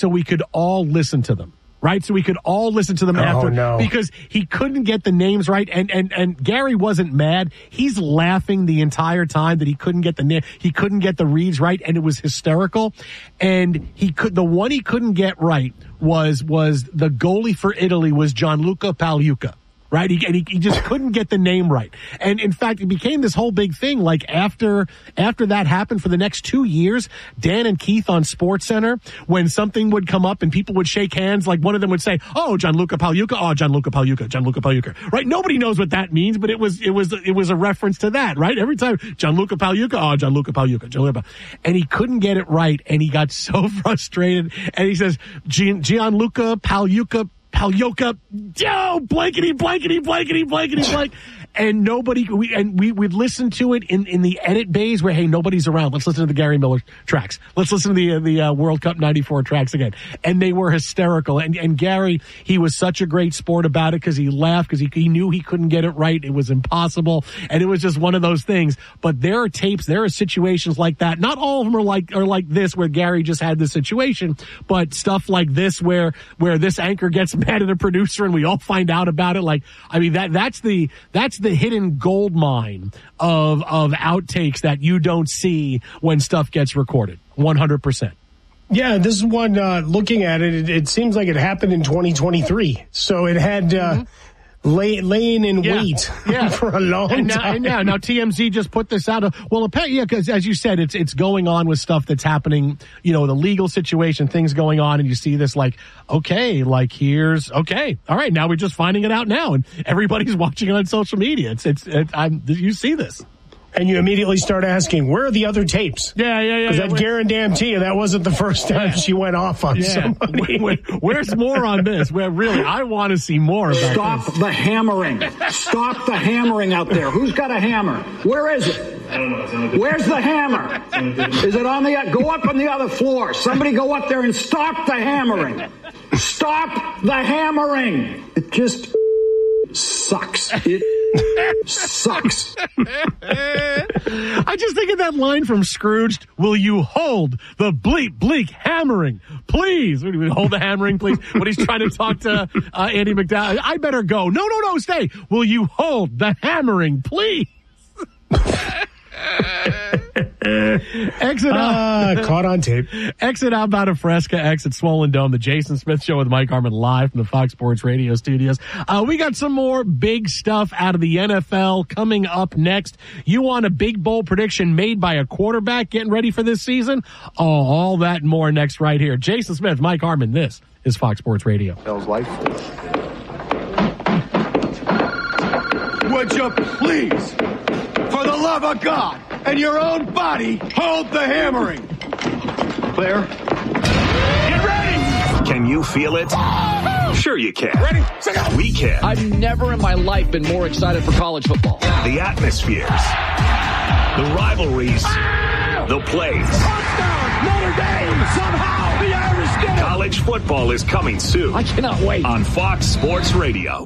so we could all listen to them. Right, so we could all listen to them after because he couldn't get the names right, and Gary wasn't mad. He's laughing the entire time that he couldn't get the name, he couldn't get the reads right, and it was hysterical. And the one he couldn't get right was the goalie for Italy was Gianluca Pagliuca. Right, he just couldn't get the name right, and in fact, it became this whole big thing. Like after that happened, for the next 2 years, Dan and Keith on SportsCenter, when something would come up and people would shake hands, like one of them would say, "Oh, Gianluca Pagliuca, oh Gianluca Pagliuca, Gianluca Pagliuca." Right? Nobody knows what that means, but it was a reference to that. Right? Every time Gianluca Pagliuca, oh Gianluca Pagliuca, Gianluca, and he couldn't get it right, and he got so frustrated, and he says Gianluca Pagliuca. Blankety, blank. And we'd listen to it in the edit bays where, hey, nobody's around. Let's listen to the Gary Miller tracks. Let's listen to the World Cup 94 tracks again. And they were hysterical. And Gary, he was such a great sport about it because he laughed because he knew he couldn't get it right. It was impossible. And it was just one of those things. But there are tapes, there are situations like that. Not all of them are like this where Gary just had this situation, but stuff like this where this anchor gets mad at a producer and we all find out about it. Like, I mean, that's the hidden gold mine of outtakes that you don't see when stuff gets recorded. 100%. Yeah, this is one, looking at it, it seems like it happened in 2023. So it had laying in wait for a long time. Now TMZ just put this out. Well, because as you said, it's going on with stuff that's happening, the legal situation, things going on, and you see this all right, now we're just finding it out now, and everybody's watching it on social media. You see this. And you immediately start asking, where are the other tapes? Yeah. Because I guarantee you that wasn't the first time she went off on somebody. Where's more on this? Well, really, I want to see more about Stop this. the hammering. Stop the hammering out there. Who's got a hammer? Where is it? I don't know. Where's the hammer? Is it on go up on the other floor? Somebody go up there and stop the hammering. Stop the hammering. It just sucks. It sucks. I just think of that line from Scrooged. Will you hold the bleak hammering, please? Will you hold the hammering, please? When he's trying to talk to Andy McDowell. I better go. No, stay. Will you hold the hammering, please? Exit out. Caught on tape. Exit outbound of Fresca, exit Swollen Dome. The Jason Smith Show with Mike Harmon live from the Fox Sports Radio studios. We got some more big stuff out of the NFL coming up next. You want a big bold prediction made by a quarterback getting ready for this season? Oh, all that and more next right here. Jason Smith, Mike Harmon. This is Fox Sports Radio. Hell's life. Would you please, for the love of God and your own body, hold the hammering? Clear? Get ready! Can you feel it? Sure you can. Ready? Set go! We can. I've never in my life been more excited for college football. The atmospheres. The rivalries. The plays. Touchdown! Notre Dame! Somehow the Irish did it! College football is coming soon. I cannot wait. On Fox Sports Radio.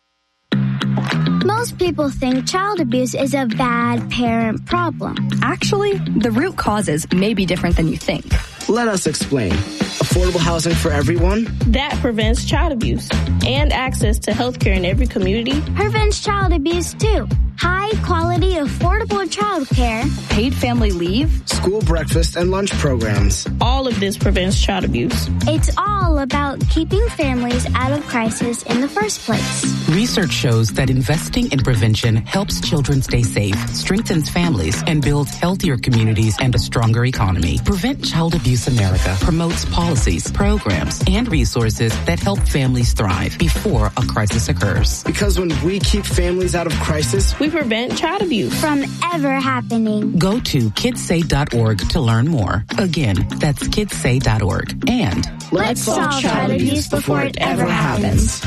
Most people think child abuse is a bad parent problem. Actually, the root causes may be different than you think. Let us explain. Affordable housing for everyone? That prevents child abuse and access to health care in every community. Prevents child abuse, too. High-quality, affordable child care. Paid family leave. School breakfast and lunch programs. All of this prevents child abuse. It's all about keeping families out of crisis in the first place. Research shows that investing in prevention helps children stay safe, strengthens families, and builds healthier communities and a stronger economy. Prevent Child Abuse America promotes policies, programs, and resources that help families thrive before a crisis occurs. Because when we keep families out of crisis, we prevent child abuse from ever happening. Go to kidssay.org to learn more. Again, that's kidssay.org. And let's solve child abuse before it ever happens.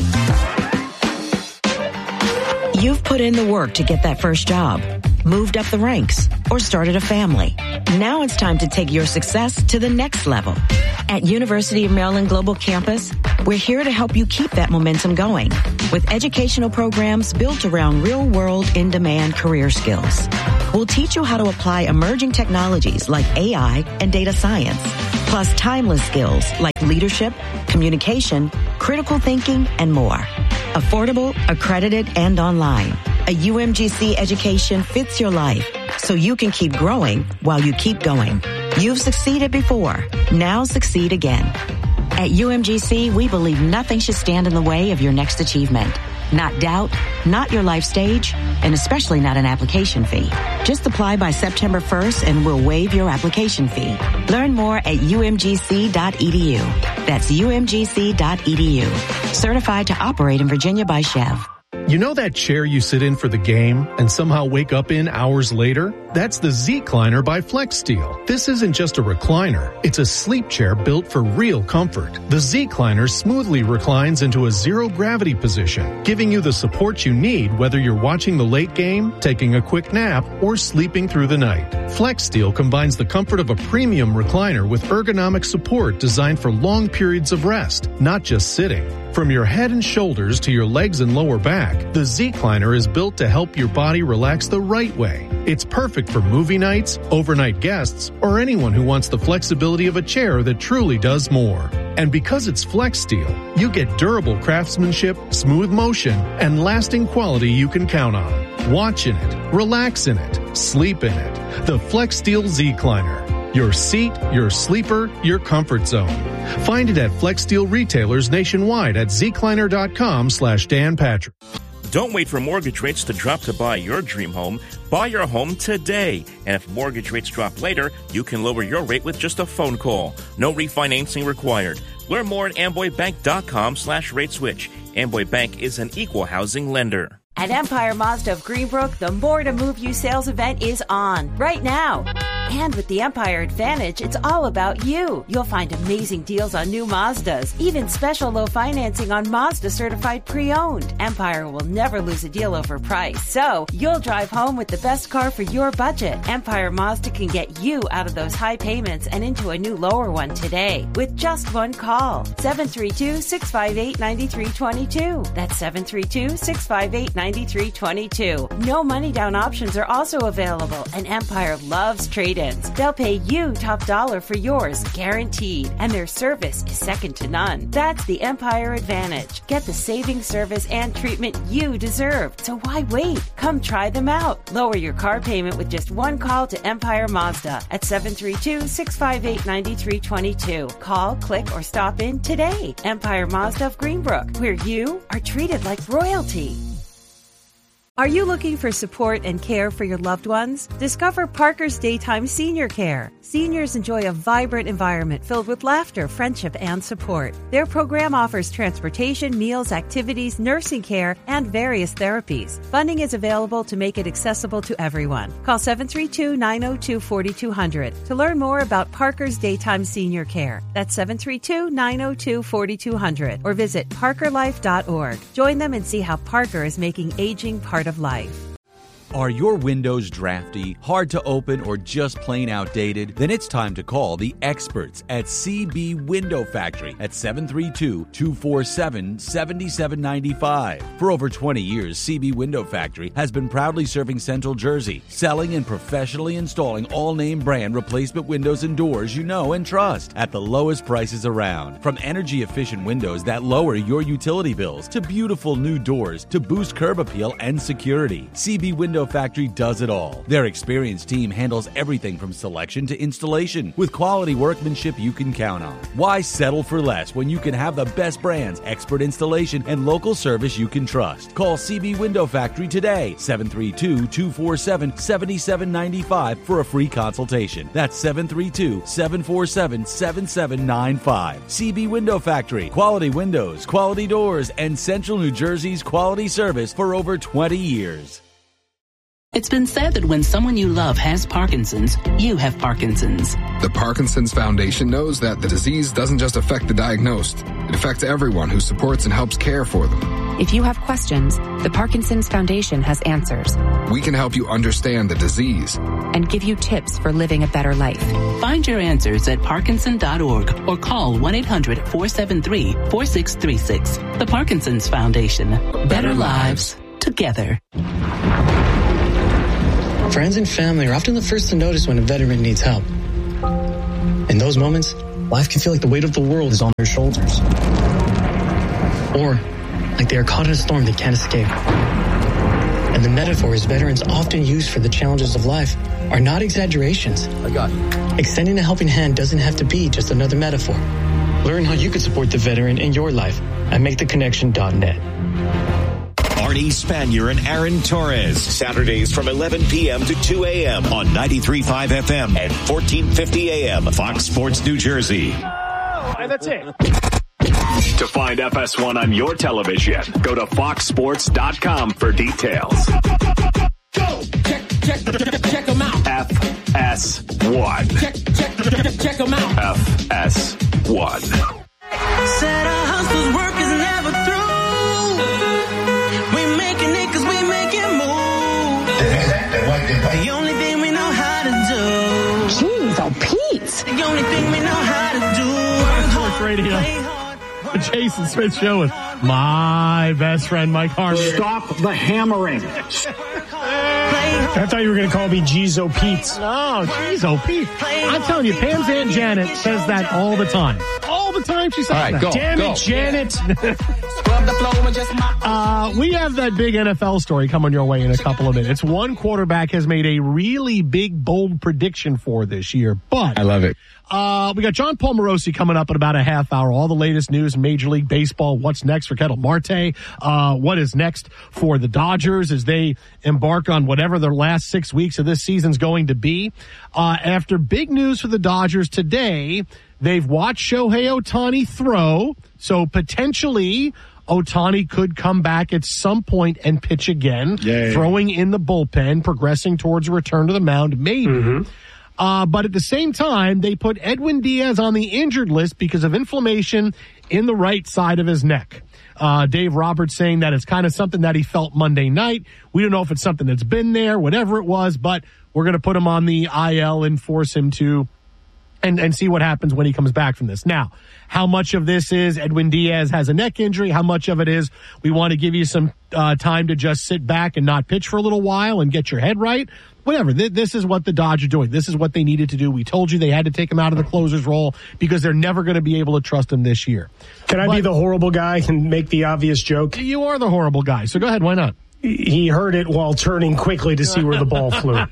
You've put in the work to get that first job, moved up the ranks, or started a family. Now it's time to take your success to the next level At University of Maryland Global Campus, we're here to help you keep that momentum going with educational programs built around real-world, in-demand career skills. We'll teach you how to apply emerging technologies like AI and data science, plus timeless skills like leadership, communication, critical thinking, and more. Affordable, accredited, and online. A UMGC education fits your life so you can keep growing while you keep going. You've succeeded before. Now succeed again. At UMGC, we believe nothing should stand in the way of your next achievement. Not doubt, not your life stage, and especially not an application fee. Just apply by September 1st and we'll waive your application fee. Learn more at umgc.edu. That's umgc.edu. Certified to operate in Virginia by Chev. You know that chair you sit in for the game and somehow wake up in hours later? That's the Z-Cliner by FlexSteel. This isn't just a recliner. It's a sleep chair built for real comfort. The Z-Cliner smoothly reclines into a zero-gravity position, giving you the support you need whether you're watching the late game, taking a quick nap, or sleeping through the night. FlexSteel combines the comfort of a premium recliner with ergonomic support designed for long periods of rest, not just sitting. From your head and shoulders to your legs and lower back, the Z-Cliner is built to help your body relax the right way. It's perfect for movie nights, overnight guests, or anyone who wants the flexibility of a chair that truly does more. And because it's FlexSteel, you get durable craftsmanship, smooth motion, and lasting quality you can count on. Watch in it, relax in it, sleep in it. The FlexSteel Z-Cliner. Your seat, your sleeper, your comfort zone. Find it at FlexSteel retailers nationwide at zcliner.com/Dan Patrick. Don't wait for mortgage rates to drop to buy your dream home. Buy your home today. And if mortgage rates drop later, you can lower your rate with just a phone call. No refinancing required. Learn more at amboybank.com/rateswitch. Amboy Bank is an equal housing lender. At Empire Mazda of Greenbrook, the More to Move You sales event is on right now. And with the Empire Advantage, it's all about you. You'll find amazing deals on new Mazdas, even special low financing on Mazda certified pre-owned. Empire will never lose a deal over price, so you'll drive home with the best car for your budget. Empire Mazda can get you out of those high payments and into a new lower one today with just one call. 732-658-9322. That's 732-658-9322. No money down options are also available, and Empire loves trade-ins. They'll pay you top dollar for yours, guaranteed, and their service is second to none. That's the Empire Advantage. Get the saving service and treatment you deserve. So why wait? Come try them out. Lower your car payment with just one call to Empire Mazda at 732-658-9322. Call, click, or stop in today. Empire Mazda of Greenbrook, where you are treated like royalty. Are you looking for support and care for your loved ones? Discover Parker's Daytime Senior Care. Seniors enjoy a vibrant environment filled with laughter, friendship, and support. Their program offers transportation, meals, activities, nursing care, and various therapies. Funding is available to make it accessible to everyone. Call 732-902-4200 to learn more about Parker's Daytime Senior Care. That's 732-902-4200 or visit parkerlife.org. Join them and see how Parker is making aging part of life. Are your windows drafty, hard to open, or just plain outdated? Then it's time to call the experts at CB Window Factory at 732-247-7795. For over 20 years, CB Window Factory has been proudly serving Central Jersey, selling and professionally installing all-name brand replacement windows and doors you know and trust at the lowest prices around. From energy-efficient windows that lower your utility bills to beautiful new doors to boost curb appeal and security, CB Window Factory does it all. Their experienced team handles everything from selection to installation with quality workmanship you can count on. Why settle for less when you can have the best brands, expert installation, and local service you can trust? Call CB Window Factory today, 732-247-7795 for a free consultation. That's 732-747-7795. CB Window Factory. Quality windows, quality doors, and Central New Jersey's quality service for over 20 years. It's been said that when someone you love has Parkinson's, you have Parkinson's. The Parkinson's Foundation knows that the disease doesn't just affect the diagnosed. It affects everyone who supports and helps care for them. If you have questions, the Parkinson's Foundation has answers. We can help you understand the disease and give you tips for living a better life. Find your answers at Parkinson.org or call 1-800-473-4636. The Parkinson's Foundation. Better lives together. Friends and family are often the first to notice when a veteran needs help. In those moments, life can feel like the weight of the world is on their shoulders. Or like they are caught in a storm they can't escape. And the metaphors veterans often use for the challenges of life are not exaggerations. I got you. Extending a helping hand doesn't have to be just another metaphor. Learn how you can support the veteran in your life at MakeTheConnection.net. Arnie Spanier and Aaron Torres. Saturdays from 11 p.m. to 2 a.m. on 93.5 FM and 1450 a.m. Fox Sports New Jersey. And that's it. To find FS1 on your television, go to foxsports.com for details. Go! Check them out. FS1. Check them out. FS1. Said our hustle's work is never through. We making it cause we make it move. The only thing we know how to do. Jeez, oh Pete. The only thing we know how to do. Sports Radio. The Jason Smith Show with my best friend, Mike Harmon. Stop the hammering. I thought you were going to call me Jeez-O Pete. No, Jeez-O Pete. I'm telling you, Pam's Aunt Janet says that all the time. All the time she says that. Damn it, Janet. We have that big NFL story coming your way in a couple of minutes. One quarterback has made a really big, bold prediction for this year, but I love it. We got John Paul Morosi coming up in about a half hour. All the latest news in Major League Baseball. What's next for Ketel Marte? What is next for the Dodgers as they embark on whatever their last 6 weeks of this season's going to be? After big news for the Dodgers today, they've watched Shohei Ohtani throw, so potentially Ohtani could come back at some point and pitch again, throwing in the bullpen, progressing towards a return to the mound, maybe. Mm-hmm. But at the same time, they put Edwin Diaz on the injured list because of inflammation in the right side of his neck. Dave Roberts saying that it's kind of something that he felt Monday night. We don't know if it's something that's been there, whatever it was, but we're going to put him on the IL and force him to and see what happens when he comes back from this. Now, how much of this is Edwin Diaz has a neck injury? How much of it is we want to give you some time to just sit back and not pitch for a little while and get your head right? Whatever. This is what the Dodgers are doing. This is what they needed to do. We told you they had to take him out of the closer's role because they're never going to be able to trust him this year. Can I be the horrible guy and make the obvious joke? You are the horrible guy, so go ahead. Why not? He heard it while turning quickly to see where the ball flew.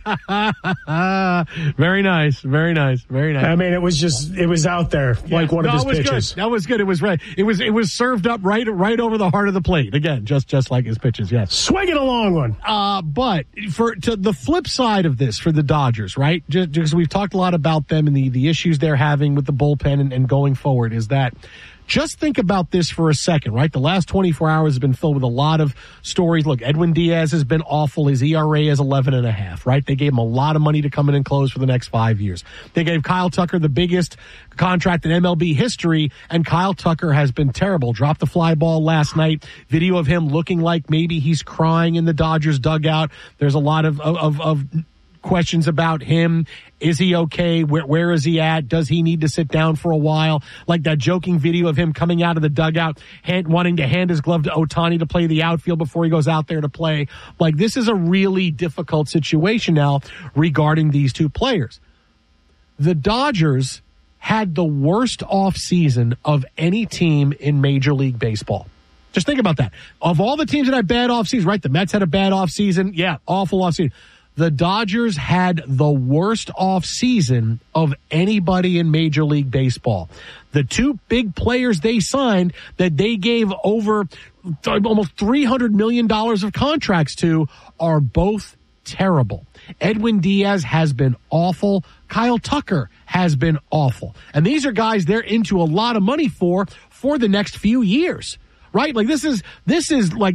Very nice. Very nice. Very nice. I mean, it was out there like one of his pitches. That was good. It was right. It was served up right over the heart of the plate. Again, just like his pitches. Yes. Swinging a long one. But to the flip side of this for the Dodgers, right? Just because we've talked a lot about them and the issues they're having with the bullpen and going forward is that. Just think about this for a second, right? The last 24 hours has been filled with a lot of stories. Look, Edwin Diaz has been awful. His ERA is 11.5, right? They gave him a lot of money to come in and close for the next 5 years. They gave Kyle Tucker the biggest contract in MLB history, and Kyle Tucker has been terrible. Dropped the fly ball last night. Video of him looking like maybe he's crying in the Dodgers dugout. There's a lot of questions about him. Is he okay? Where is he at? Does he need to sit down for a while? Like that joking video of him coming out of the dugout, wanting to hand his glove to Ohtani to play the outfield before he goes out there to play. Like, this is a really difficult situation now regarding these two players. The Dodgers had the worst offseason of any team in Major League Baseball. Just think about that. Of all the teams that had bad offseasons, right? The Mets had a bad offseason. Yeah, awful offseason. The Dodgers had the worst offseason of anybody in Major League Baseball. The two big players they signed that they gave over almost $300 million of contracts to are both terrible. Edwin Diaz has been awful. Kyle Tucker has been awful. And these are guys they're into a lot of money for the next few years. right? Like this is like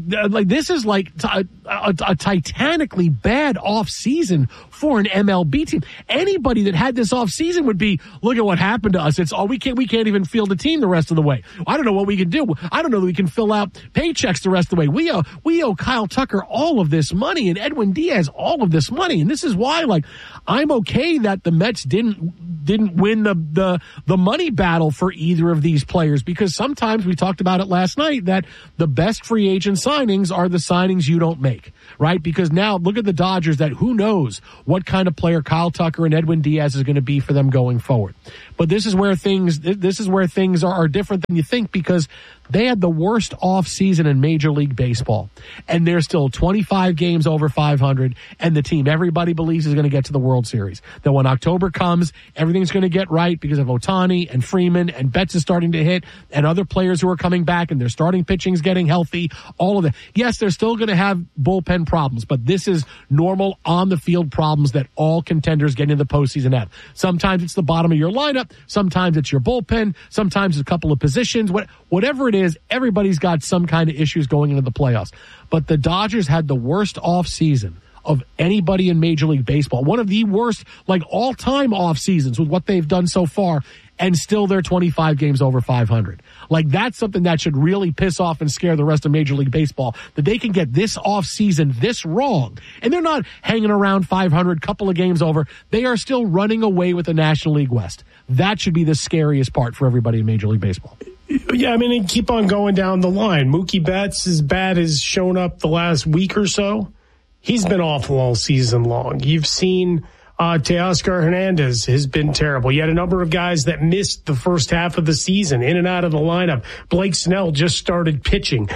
a titanically bad off season for an MLB team. Anybody that had this off season would be, look at what happened to us. It's we can't even field a team the rest of the way. I don't know what we can do. I don't know that we can fill out paychecks the rest of the way. We owe Kyle Tucker all of this money and Edwin Diaz all of this money. And this is why, like, I'm okay that the Mets didn't win the money battle for either of these players, because sometimes we talked about it last night that the best free agent signings are the signings you don't make, right? Because now look at the Dodgers, that who knows what kind of player Kyle Tucker and Edwin Diaz is going to be for them going forward. But this is where things are different than you think, because they had the worst off season in Major League Baseball, and they're still 25 games over 500, and the team everybody believes is going to get to the World Series. That when October comes, everything's going to get right because of Ohtani and Freeman, and Betts is starting to hit, and other players who are coming back, and their starting pitching's getting healthy, all of that. Yes, they're still going to have bullpen problems, but this is normal on-the-field problems that all contenders getting into the postseason have. Sometimes it's the bottom of your lineup, sometimes it's your bullpen, sometimes it's a couple of positions, whatever it is, everybody's got some kind of issues going into the playoffs. But the Dodgers had the worst off season of anybody in Major League Baseball. One of the worst, like, all-time off seasons with what they've done so far, and still they're 25 games over 500. Like, that's something that should really piss off and scare the rest of Major League Baseball, that they can get this off season this wrong. And they're not hanging around 500, couple of games over. They are still running away with the National League West. That should be the scariest part for everybody in Major League Baseball. Yeah, I mean, and keep on going down the line. Mookie Betts, as bad as shown up the last week or so, he's been awful all season long. You've seen Teoscar Hernandez has been terrible. You had a number of guys that missed the first half of the season, in and out of the lineup. Blake Snell just started pitching.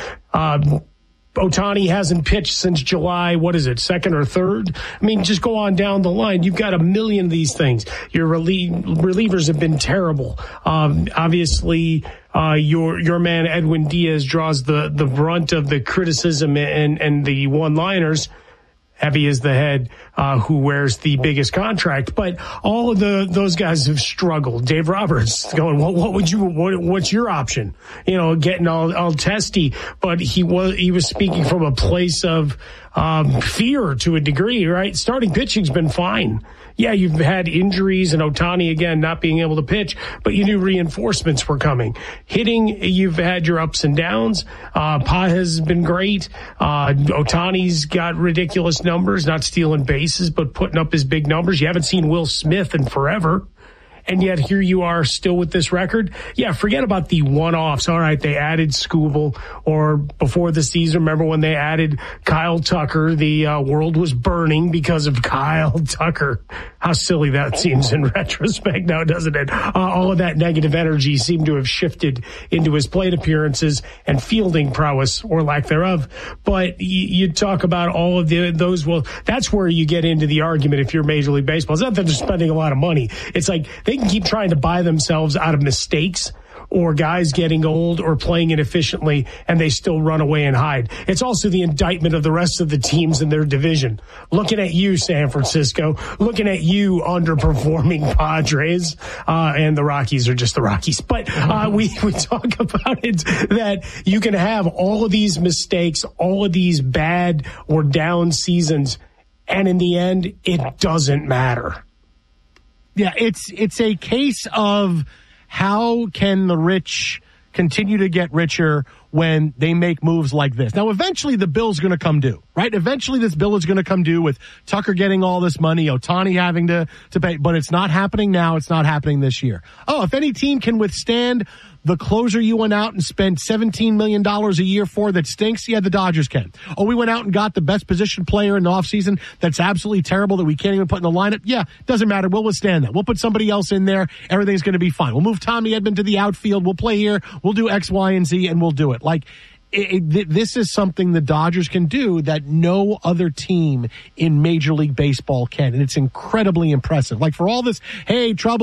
Ohtani hasn't pitched since July, 2nd or 3rd? I mean, just go on down the line. You've got a million of these things. Your relievers have been terrible. Obviously, your man Edwin Diaz draws the brunt of the criticism and the one-liners. Heavy is the head who wears the biggest contract, but all of those guys have struggled. Dave Roberts going, what's your option? You know, getting all testy, but he was speaking from a place of fear to a degree, right? Starting pitching's been fine. Yeah, you've had injuries and Ohtani, again, not being able to pitch, but you knew reinforcements were coming. Hitting, you've had your ups and downs. Pa has been great. Ohtani's got ridiculous numbers, not stealing bases, but putting up his big numbers. You haven't seen Will Smith in forever. And yet here you are still with this record. Yeah, forget about the one-offs. All right, they added Skubal, or before the season, remember when they added Kyle Tucker? The world was burning because of Kyle Tucker. How silly that seems in retrospect now, doesn't it? All of that negative energy seemed to have shifted into his plate appearances and fielding prowess, or lack thereof. But you talk about all of those. Well, that's where you get into the argument if you're Major League Baseball. It's not that they're spending a lot of money. It's like they can keep trying to buy themselves out of mistakes or guys getting old or playing inefficiently, and they still run away and hide. It's also the indictment of the rest of the teams in their division. Looking at you, San Francisco. Looking at you, underperforming Padres. And the Rockies are just the Rockies. But we talk about it, that you can have all of these mistakes, all of these bad or down seasons, and in the end, it doesn't matter. Yeah, it's a case of how can the rich continue to get richer when they make moves like this. Now, eventually the bill's going to come due, right? Eventually this bill is going to come due with Tucker getting all this money, Ohtani having to pay, but it's not happening now. It's not happening this year. Oh, if any team can withstand the closer you went out and spent $17 million a year for that stinks, yeah, the Dodgers can. Oh, we went out and got the best position player in the offseason that's absolutely terrible that we can't even put in the lineup. Yeah, doesn't matter. We'll withstand that. We'll put somebody else in there. Everything's going to be fine. We'll move Tommy Edman to the outfield. We'll play here. We'll do X, Y, and Z, and we'll do it. Like, this is something the Dodgers can do that no other team in Major League Baseball can, and it's incredibly impressive. Like, for all this, hey, trouble,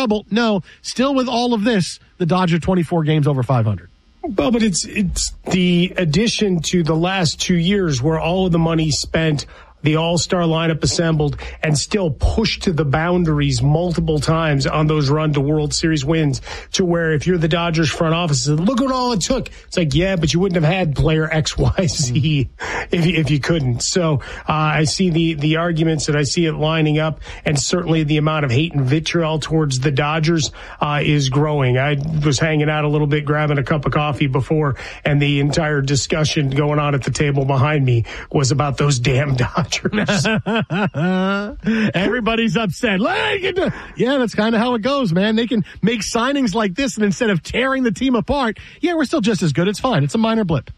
no, still with all of this, the Dodgers 24 games over 500. Well, but it's the addition to the last 2 years where all of the money spent the all-star lineup assembled, and still pushed to the boundaries multiple times on those run to World Series wins, to where if you're the Dodgers front office, look at all it took. It's like, yeah, but you wouldn't have had player X, Y, Z if you couldn't. So I see the arguments, and I see it lining up, and certainly the amount of hate and vitriol towards the Dodgers is growing. I was hanging out a little bit, grabbing a cup of coffee before, and the entire discussion going on at the table behind me was about those damn Dodgers. Everybody's upset. Yeah, that's kind of how it goes, man. They can make signings like this, and instead of tearing the team apart, yeah, we're still just as good. It's fine. It's a minor blip.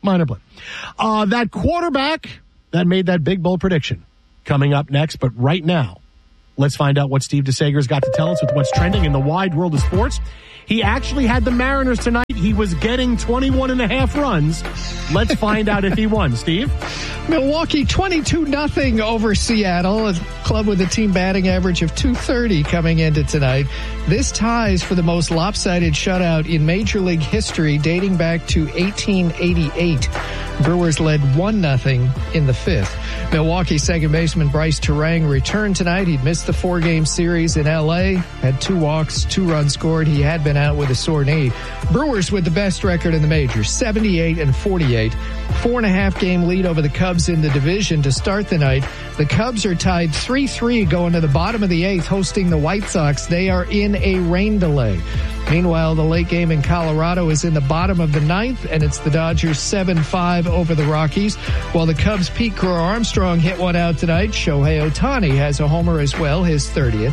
That quarterback that made that big bold prediction coming up next. But right now, let's find out what Steve DeSager's got to tell us with what's trending in the wide world of sports. He actually had the Mariners tonight. He was getting 21.5 runs. Let's find out if he won. Steve? Milwaukee 22-0 over Seattle, a club with a team batting average of .230 coming into tonight. This ties for the most lopsided shutout in Major League history dating back to 1888. Brewers led 1-0 in the fifth. Milwaukee second baseman Bryce Terang returned tonight. He'd missed the 4-game series in L.A., had 2 walks, 2 runs scored. He had been out with a sore knee. Brewers with the best record in the majors, 78-48. 4.5-game lead over the Cubs in the division to start the night. The Cubs are tied 3-3 going to the bottom of the 8th, hosting the White Sox. They are in a rain delay. Meanwhile, the late game in Colorado is in the bottom of the 9th, and it's the Dodgers 7-5 over the Rockies. While the Cubs' Pete Crow Armstrong hit one out tonight, Shohei Ohtani has a homer as well, his 30th.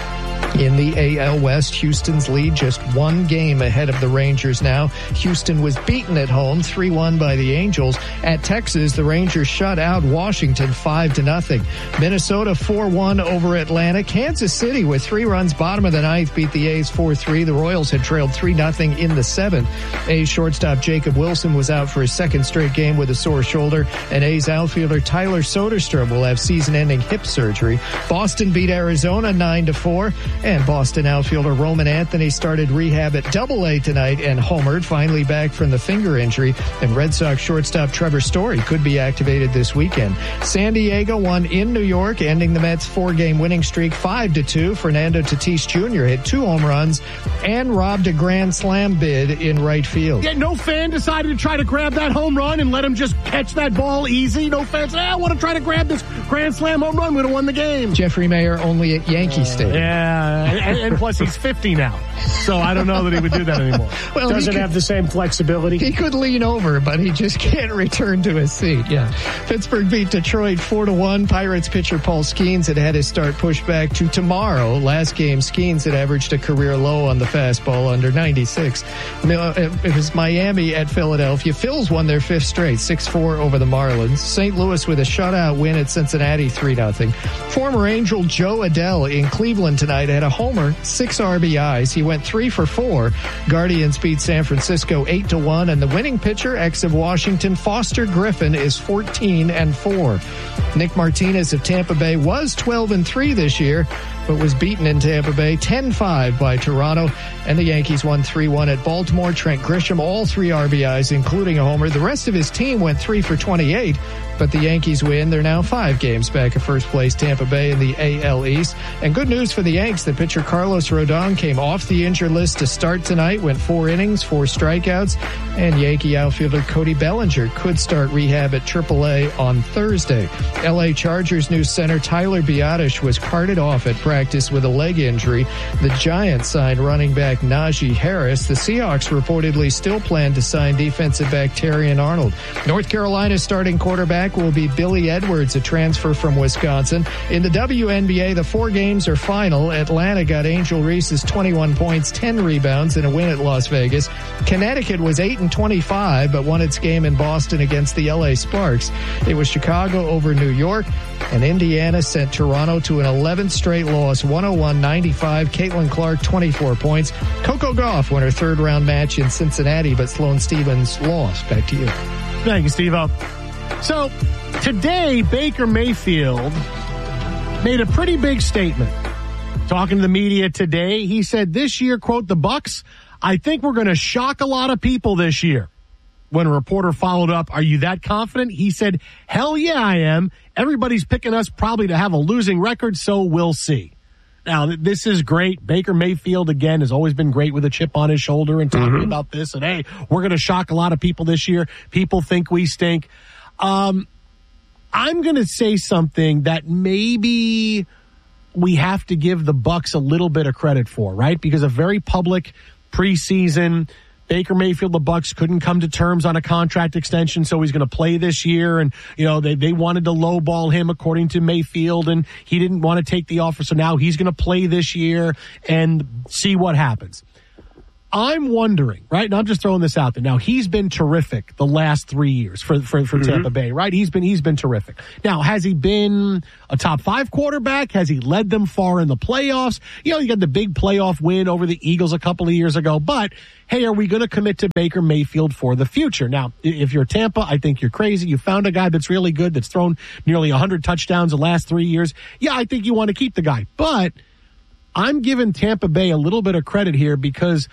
In the AL West, Houston's lead just 1 game ahead of the Rangers now. Houston was beaten at home 3-1 by the Angels. At Texas, the Rangers shut out Washington 5-0. Minnesota 4-1 over Atlanta. Kansas City with 3 runs bottom of the 9th beat the A's 4-3. The Royals had trailed 3-0 in the 7th. A's shortstop Jacob Wilson was out for his 2nd straight game with a sore shoulder, and A's outfielder Tyler Soderstrom will have season-ending hip surgery. Boston beat Arizona 9-4. And Boston outfielder Roman Anthony started rehab at Double-A tonight and homered, finally back from the finger injury. And Red Sox shortstop Trevor Story could be activated this weekend. San Diego won in New York, ending the Mets' 4-game winning streak 5-2. Fernando Tatis Jr. hit 2 home runs and robbed a grand slam bid in right field. Yeah, no fan decided to try to grab that home run and let him just catch that ball easy. No fan said, I want to try to grab this grand slam home run. Would have won the game. Jeffrey Mayer only at Yankee Stadium. Yeah. And plus, he's 50 now, so I don't know that he would do that anymore. Well, doesn't have the same flexibility. He could lean over, but he just can't return to his seat. Yeah. Pittsburgh beat Detroit 4-1. Pirates pitcher Paul Skeens had his start pushed back to tomorrow. Last game, Skeens had averaged a career low on the fastball, under 96. It was Miami at Philadelphia. Phils won their 5th straight, 6-4 over the Marlins. St. Louis with a shutout win at Cincinnati, 3-0. Former Angel Joe Adell in Cleveland tonight had a homer, 6 RBIs. He went 3 for 4. Guardians beat San Francisco 8-1, and the winning pitcher, ex of Washington, Foster Griffin, is 14-4. Nick Martinez of Tampa Bay was 12-3 this year, but was beaten in Tampa Bay 10-5 by Toronto, and the Yankees won 3-1 at Baltimore. Trent Grisham, all 3 RBIs, including a homer. The rest of his team went 3 for 28, but the Yankees win. They're now 5 games back of first place Tampa Bay in the AL East. And good news for the Yanks, the pitcher Carlos Rodon came off the injured list to start tonight, went 4 innings, 4 strikeouts, and Yankee outfielder Cody Bellinger could start rehab at AAA on Thursday. LA Chargers new center Tyler Biadasz was carted off at practice with a leg injury. The Giants signed running back Najee Harris. The Seahawks reportedly still plan to sign defensive back Terrion Arnold. North Carolina's starting quarterback will be Billy Edwards, a transfer from Wisconsin. In the WNBA, the 4 games are final. Atlanta got Angel Reese's 21 points, 10 rebounds, and a win at Las Vegas. Connecticut was 8-25, but won its game in Boston against the LA Sparks. It was Chicago over New York, and Indiana sent Toronto to an 11th straight loss, 101-95. Caitlin Clark, 24 points. Coco Gauff won her 3rd-round match in Cincinnati, but Sloane Stephens lost. Back to you. Thank you, Steve-O. So, today, Baker Mayfield made a pretty big statement. Talking to the media today, he said this year, quote, the Bucs, I think we're going to shock a lot of people this year. when a reporter followed up, are you that confident? He said, hell yeah, I am. Everybody's picking us probably to have a losing record, so we'll see. Now, this is great. Baker Mayfield, again, has always been great with a chip on his shoulder and talking about this. And, hey, we're going to shock a lot of people this year. People think we stink. I'm going to say something that maybe we have to give the Bucs a little bit of credit for, right? Because a very public preseason, Baker Mayfield, the Bucs couldn't come to terms on a contract extension, so he's going to play this year. And, you know, they wanted to lowball him according to Mayfield, and he didn't want to take the offer. So now he's going to play this year and see what happens. I'm wondering, right? And I'm just throwing this out there. Now, he's been terrific the last 3 years for Tampa Bay, right? He's been terrific. Now, has he been a top 5 quarterback? Has he led them far in the playoffs? You know, you got the big playoff win over the Eagles a couple of years ago, but hey, are we going to commit to Baker Mayfield for the future? Now, if you're Tampa, I think you're crazy. You found a guy that's really good, that's thrown nearly 100 touchdowns the last 3 years. Yeah, I think you want to keep the guy, but I'm giving Tampa Bay a little bit of credit here because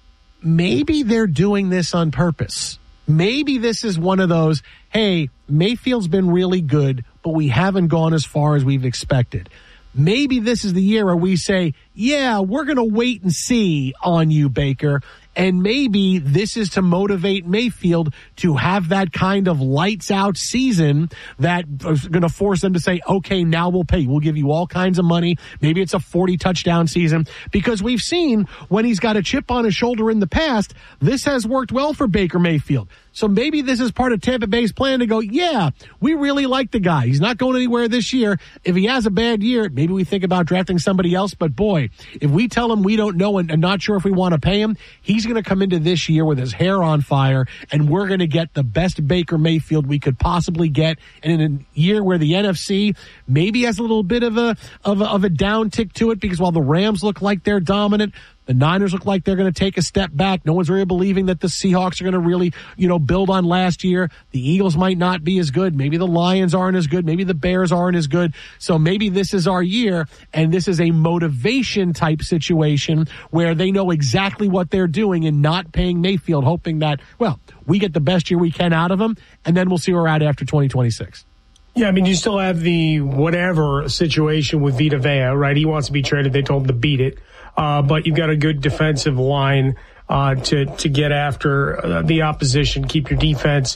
maybe they're doing this on purpose. Maybe this is one of those, hey, Mayfield's been really good, but we haven't gone as far as we've expected. Maybe this is the year where we say, yeah, we're going to wait and see on you, Baker. And maybe this is to motivate Mayfield to have that kind of lights out season that is going to force them to say, okay, now we'll pay. We'll give you all kinds of money. Maybe it's a 40 touchdown season, because we've seen when he's got a chip on his shoulder in the past, this has worked well for Baker Mayfield. So maybe this is part of Tampa Bay's plan to go, yeah, we really like the guy. He's not going anywhere this year. If he has a bad year, maybe we think about drafting somebody else. But boy, if we tell him we don't know and not sure if we want to pay him, he's going to come into this year with his hair on fire, and we're going to get the best Baker Mayfield we could possibly get. And in a year where the NFC maybe has a little bit of a down tick to it, because while the Rams look like they're dominant, the Niners look like they're going to take a step back. No one's really believing that the Seahawks are going to really, build on last year. The Eagles might not be as good. Maybe the Lions aren't as good. Maybe the Bears aren't as good. So maybe this is our year, and this is a motivation type situation where they know exactly what they're doing and not paying Mayfield, hoping that, well, we get the best year we can out of him, and then we'll see where we're at after 2026. Yeah, I mean, you still have the whatever situation with Vita Vea, right? He wants to be traded. They told him to beat it. But you've got a good defensive line to get after the opposition, keep your defense,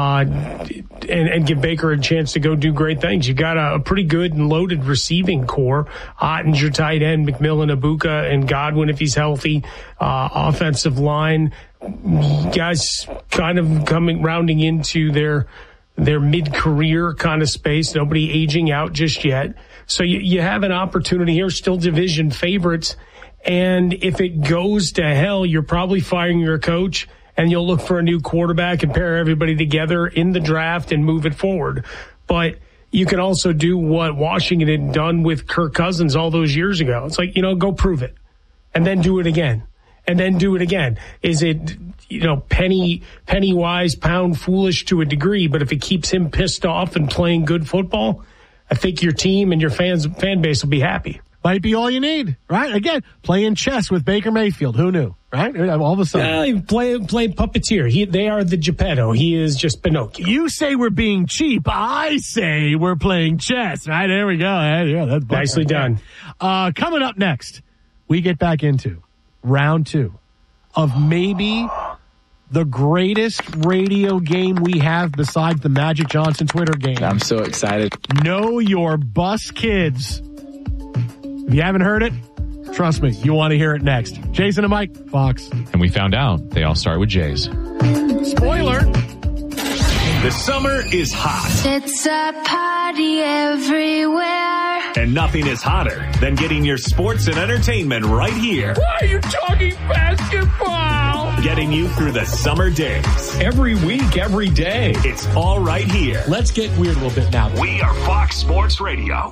and give Baker a chance to go do great things. You got a pretty good and loaded receiving core. Ottinger, tight end, McMillan, Ibuka, and Godwin if he's healthy. Offensive line, guys kind of rounding into their mid-career kind of space. Nobody aging out just yet. So you have an opportunity here, still division favorites. And if it goes to hell, you're probably firing your coach, and you'll look for a new quarterback and pair everybody together in the draft and move it forward. But you can also do what Washington had done with Kirk Cousins all those years ago. It's like, go prove it and then do it again and then do it again. Is it, penny wise, pound foolish to a degree, but if it keeps him pissed off and playing good football, I think your team and your fan base will be happy. Might be all you need, right? Again, playing chess with Baker Mayfield. Who knew, right? All of a sudden. Play puppeteer. They are the Geppetto. He is just Pinocchio. You say we're being cheap. I say we're playing chess, right? There we go. Yeah, that's nicely done. Coming up next, we get back into round 2 of maybe the greatest radio game we have besides the Magic Johnson Twitter game. I'm so excited. Know Your Bus Kids. If you haven't heard it, trust me, you want to hear it next. Jason and Mike, Fox. And we found out they all start with J's. Spoiler. The summer is hot. It's a party everywhere. And nothing is hotter than getting your sports and entertainment right here. Why are you talking basketball? Getting you through the summer days. Every week, every day. It's all right here. Let's get weird a little bit now. We are Fox Sports Radio.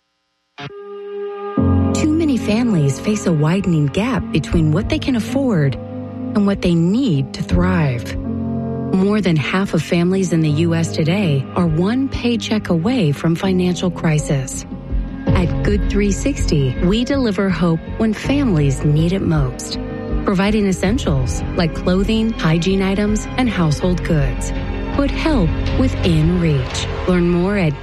Too many families face a widening gap between what they can afford and what they need to thrive. More than half of families in the U.S. today are one paycheck away from financial crisis. At Good 360, we deliver hope when families need it most. providing essentials like clothing, hygiene items, and household goods. Put help within reach. Learn more at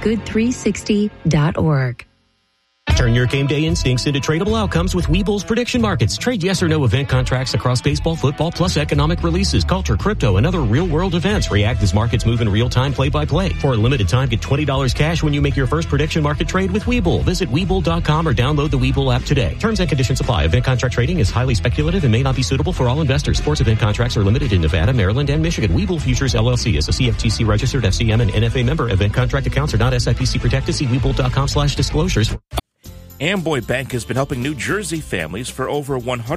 good360.org. Turn your game day instincts into tradable outcomes with Webull's prediction markets. Trade yes or no event contracts across baseball, football, plus economic releases, culture, crypto, and other real-world events. React as markets move in real time, play-by-play. For a limited time, get $20 cash when you make your first prediction market trade with Webull. Visit Webull.com or download the Webull app today. Terms and conditions apply. Event contract trading is highly speculative and may not be suitable for all investors. Sports event contracts are limited in Nevada, Maryland, and Michigan. Webull Futures LLC is a CFTC registered FCM and NFA member. Event contract accounts are not SIPC protected. See Webull.com/disclosures. Amboy Bank has been helping New Jersey families for over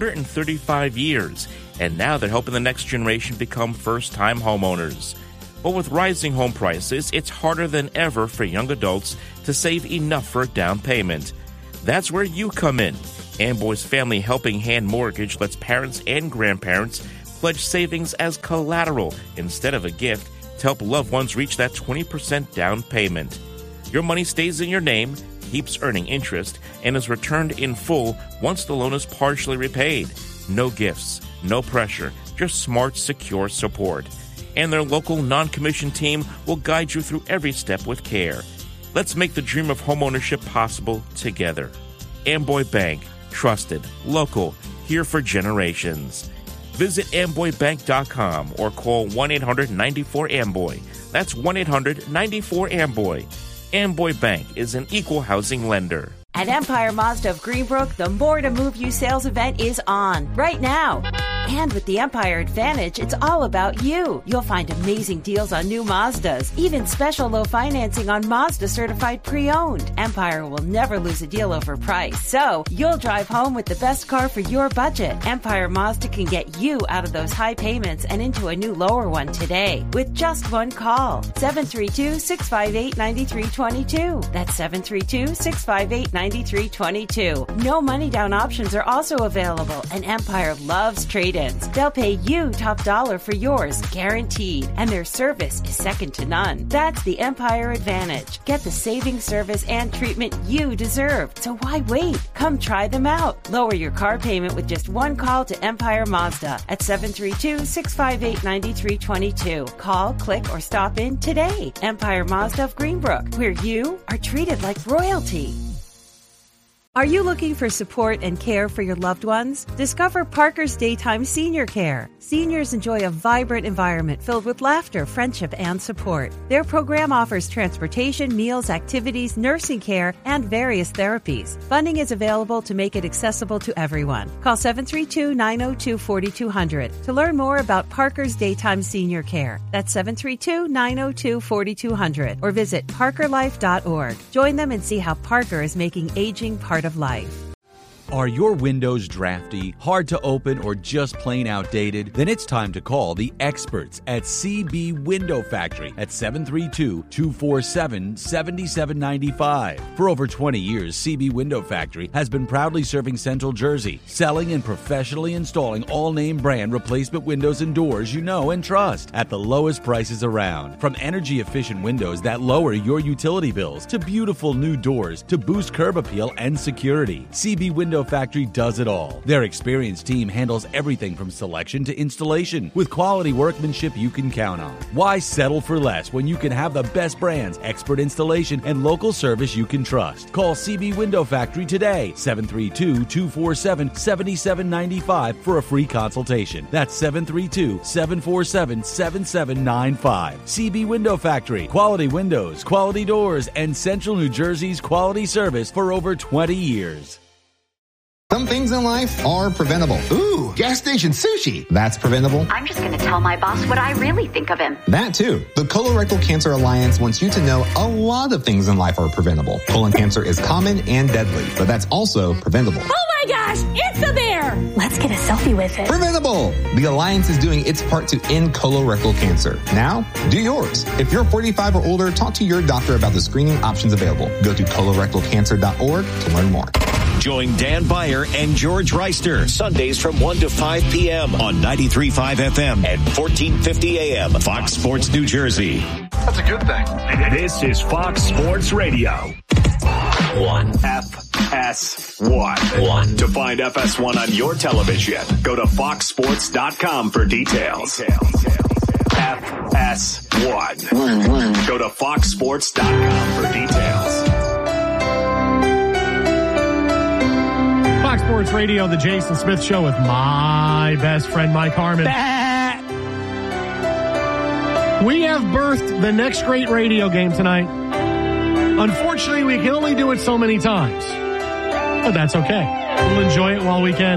135 years, and now they're helping the next generation become first-time homeowners. But with rising home prices, it's harder than ever for young adults to save enough for a down payment. That's where you come in. Amboy's Family Helping Hand Mortgage lets parents and grandparents pledge savings as collateral instead of a gift to help loved ones reach that 20% down payment. Your money stays in your name, keeps earning interest, and is returned in full once the loan is partially repaid. No gifts, no pressure, just smart, secure support. And their local non-commissioned team will guide you through every step with care. Let's make the dream of homeownership possible together. Amboy Bank, trusted, local, here for generations. Visit amboybank.com or call 1-800-94-AMBOY. That's 1-800-94-AMBOY. Amboy Bank is an equal housing lender. At Empire Mazda of Greenbrook, the More to Move You sales event is on right now. And with the Empire Advantage, it's all about you. You'll find amazing deals on new Mazdas, even special low financing on Mazda certified pre-owned. Empire will never lose a deal over price, so you'll drive home with the best car for your budget. Empire Mazda can get you out of those high payments and into a new lower one today with just one call. 732-658-9322. That's 732-658-9322. No money down options are also available, and Empire loves trade-ins. They'll pay you top dollar for yours, guaranteed, and their service is second to none. That's the Empire Advantage. Get the saving service and treatment you deserve. So why wait? Come try them out. Lower your car payment with just one call to Empire Mazda at 732-658-9322. Call, click, or stop in today. Empire Mazda of Greenbrook, where you are treated like royalty. Are you looking for support and care for your loved ones? Discover Parker's Daytime Senior Care. Seniors enjoy a vibrant environment filled with laughter, friendship, and support. Their program offers transportation, meals, activities, nursing care, and various therapies. Funding is available to make it accessible to everyone. Call 732-902-4200 to learn more about Parker's Daytime Senior Care. That's 732-902-4200 or visit parkerlife.org. Join them and see how Parker is making aging part of life. Are your windows drafty, hard to open, or just plain outdated? Then it's time to call the experts at CB Window Factory at 732-247-7795. For over 20 years, CB Window Factory has been proudly serving Central Jersey, selling and professionally installing all-name brand replacement windows and doors you know and trust at the lowest prices around. From energy-efficient windows that lower your utility bills to beautiful new doors to boost curb appeal and security, CB Window Factory does it all. Their experienced team handles everything from selection to installation with quality workmanship you can count on. Why settle for less when you can have the best brands, expert installation, and local service you can trust? Call CB Window Factory today, 732-247-7795 for a free consultation. That's 732-747-7795. CB Window Factory. Quality windows, quality doors, and Central New Jersey's quality service for over 20 years. Some things in life are preventable. Ooh, gas station sushi. That's preventable. I'm just going to tell my boss what I really think of him. That too. The Colorectal Cancer Alliance wants you to know a lot of things in life are preventable. Colon cancer is common and deadly, but that's also preventable. Oh my gosh, it's a bear! Let's get a selfie with it. Preventable! The Alliance is doing its part to end colorectal cancer. Now, do yours. If you're 45 or older, talk to your doctor about the screening options available. Go to colorectalcancer.org to learn more. Join Dan Beyer and George Reister Sundays from 1 to 5 p.m. on 93.5 FM and 1450 AM. Fox Sports New Jersey. That's a good thing. This is Fox Sports Radio. 1FM. FS1. To find FS1 on your television, go to foxsports.com for details. FS1. Go to foxsports.com for details. Fox Sports Radio, the Jason Smith Show with my best friend, Mike Harmon. We have birthed the next great radio game tonight. Unfortunately, we can only do it so many times. But that's okay. We'll enjoy it while we can.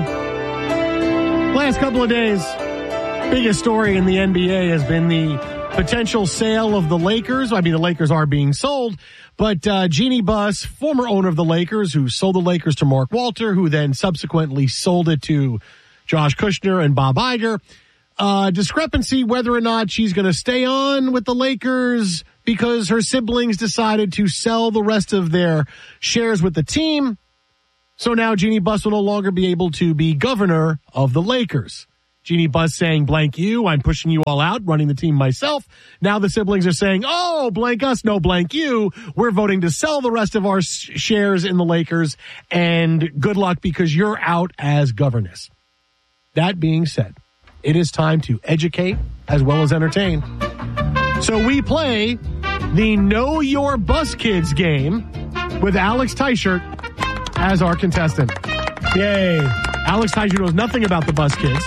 Last couple of days, biggest story in the NBA has been the potential sale of the Lakers. I mean, the Lakers are being sold, but Jeannie Buss, former owner of the Lakers, who sold the Lakers to Mark Walter, who then subsequently sold it to Josh Kushner and Bob Iger. Discrepancy whether or not she's going to stay on with the Lakers because her siblings decided to sell the rest of their shares with the team. So now Jeannie Buss will no longer be able to be governor of the Lakers. Jeannie Buss saying, blank you, I'm pushing you all out, running the team myself. Now the siblings are saying, oh, blank us, no blank you. We're voting to sell the rest of our shares in the Lakers, and good luck because you're out as governess. That being said, it is time to educate as well as entertain. So we play the Know Your Bus Kids game with Alex Teichert as our contestant. Yay. Alex Teichert knows nothing about the Bus Kids.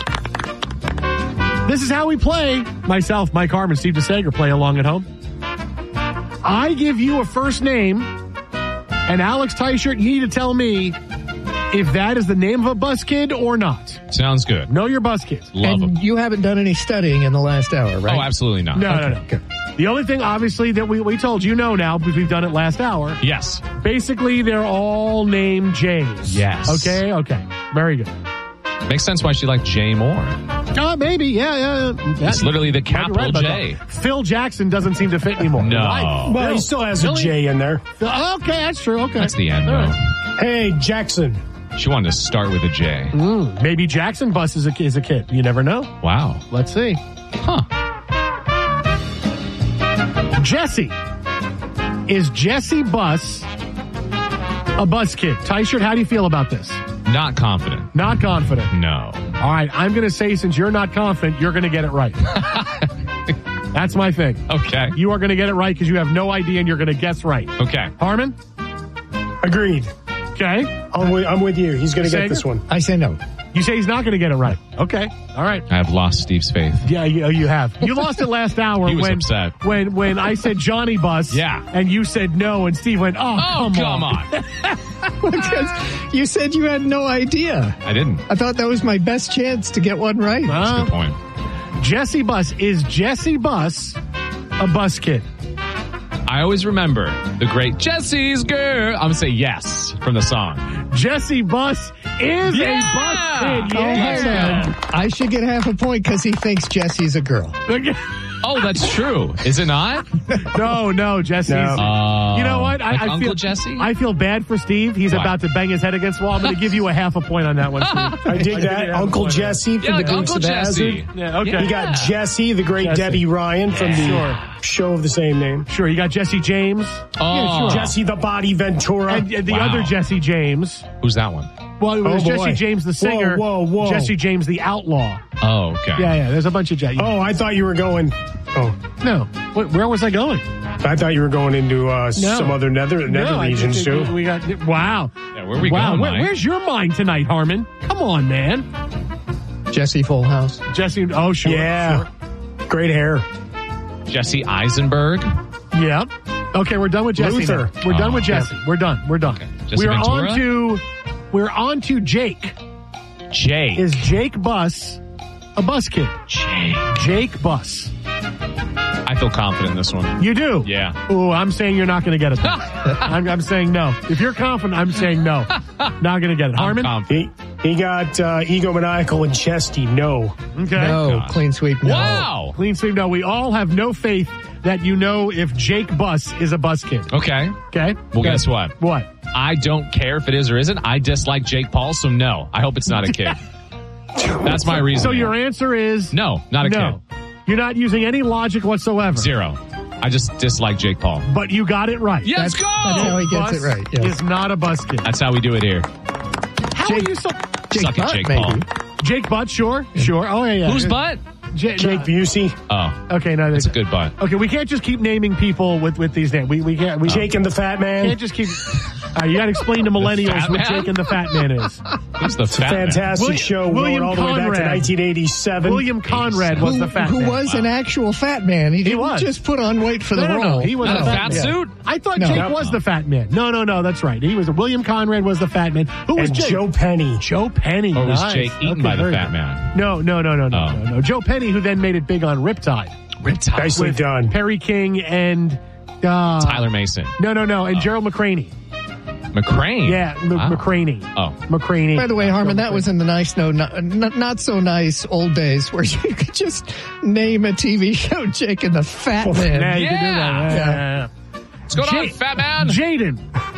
This is how we play. Myself, Mike Harmon, Steve DeSager play along at home. I give you a first name, and Alex Teichert, you need to tell me if that is the name of a bus kid or not. Sounds good. Know your bus kids. Love them. You haven't done any studying in the last hour, right? Oh, absolutely not. No. Good. The only thing, obviously, that we told you know now, because we've done it last hour. Yes. Basically, they're all named Jays. Yes. Okay. Very good. Makes sense why she liked Jay more. Maybe, yeah. It's literally the capital J. Phil Jackson doesn't seem to fit anymore. No. Right? Well, he still has a J in there. Okay, that's true. Okay. That's the end, though. Right. Hey, Jackson. She wanted to start with a J. Maybe Jackson Buss is a kid. You never know. Wow. Let's see. Huh. Jesse. Is Jesse Buss a bus kid? Teichert, how do you feel about this? Not confident. Not confident? No. All right, I'm going to say since you're not confident, you're going to get it right. That's my thing. Okay. You are going to get it right because you have no idea and you're going to guess right. Okay. Harmon? Agreed. Okay. I'm with you. He's going to get this one. I say no. You say he's not going to get it right. Okay. All right. I have lost Steve's faith. Yeah, you have. You lost it last hour. He was upset. When I said Johnny Buss. Yeah. And you said no, and Steve went, come on. Because you said you had no idea. I didn't. I thought that was my best chance to get one right. That's a good point. Jesse Buss. Is Jesse Buss a bus kid? I always remember the great Jesse's girl. I'm going to say yes from the song. Jesse Buss is a bus kid. Yeah. I should get half a point because he thinks Jesse's a girl. Oh, that's true. Is it not? No, Jesse's. No. You know what? Like Uncle Jesse? I feel bad for Steve. He's about to bang his head against the wall. I'm going to give you a half a point on that one, Steve. I dig that. Uncle Jesse from the Dukes of Hazzard. Yeah, okay. You got Jesse, the great Debbie Ryan from the show of the same name. Sure. You got Jesse James. Oh. Yeah, sure. Jesse the Body Ventura. And the other Jesse James. Who's that one? Well, it was Jesse James the singer. Whoa. Jesse James the outlaw. Oh, okay. Yeah. There's a bunch of Jesse. Oh, I thought you were going. Oh. No. Where was I going? I thought you were going into some other nether regions, too. We got, wow. Yeah, where are we going, Mike? Where's your mind tonight, Harmon? Come on, man. Jesse Full House. Jesse, oh, sure. Yeah. Sure. Great hair. Jesse Eisenberg. Yep. Okay, we're done with Jesse. Luther. We're done with Jesse. We're done. Okay. We're on to Jake. Jake. Is Jake Buss a bus kid? Jake Buss. I feel confident in this one. You do? Yeah. Oh, I'm saying you're not going to get it. I'm saying no. If you're confident, I'm saying no. Not going to get it. Harmon? He got egomaniacal and chesty. No. Okay. No. Clean sweep. No. Wow. Clean sweep. No. We all have no faith that you know if Jake Buss is a bus kid. Okay. Okay. Well, guess what? What? I don't care if it is or isn't. I dislike Jake Paul, so no. I hope it's not a kid. That's my reason. So your answer is? No, not a kid. You're not using any logic whatsoever. Zero. I just dislike Jake Paul. But you got it right. Let's go! That's how he gets it right. Yes. Is not a bus kid. That's how we do it here. How are you so... Suck it, Jake Paul. Jake Butt, sure. Oh, yeah. Who's Butt? Jake Busey. Oh. Okay, no. That's a good butt. Okay, we can't just keep naming people with these names. We can't. Jake and the Fat Man. Can't just keep... you got to explain to millennials who Jake and the Fat Man is. Who's the Fat Man? Fantastic show. William all the way back to 1987. William Conrad was the Fat Man. Who was an actual fat man. He didn't just put on weight for the role. No, he was not a fat man. suit? I thought Jake was the Fat Man. No, that's right. He was. William Conrad was the Fat Man. Who was Jake? Joe Penny. Joe Penny. Or was Nice. Jake eaten by the Fat Man? No. Joe Penny, who then made it big on Riptide. Nicely done. Perry King and... Tyler Mason. No, and Gerald McCraney. McCrane? Yeah, McCraney. Oh. McCraney. By the way, Harmon, that was in the not so nice old days where you could just name a TV show Jake and the Fat Man. Yeah, you can do that. Yeah. What's going on, Fat Man? Jaden?